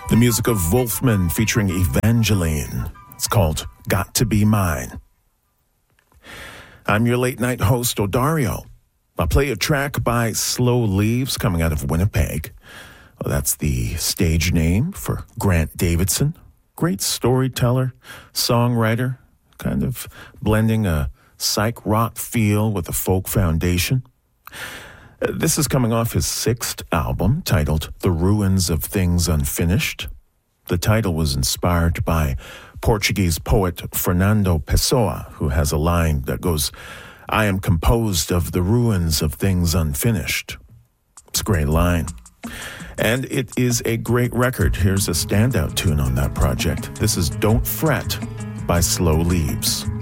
The music of Wolfman featuring Evangeline. It's called Got to Be Mine. I'm your late night host, Odario. I'll play a track by Slow Leaves coming out of Winnipeg. Well, that's the stage name for Grant Davidson. Great storyteller, songwriter, kind of blending a psych rock feel with a folk foundation. This is coming off his sixth album, titled The Ruins of Things Unfinished. The title was inspired by Portuguese poet Fernando Pessoa, who has a line that goes, "I am composed of the ruins of things unfinished." It's a great line. And it is a great record. Here's a standout tune on that project. This is Don't Fret by Slow Leaves.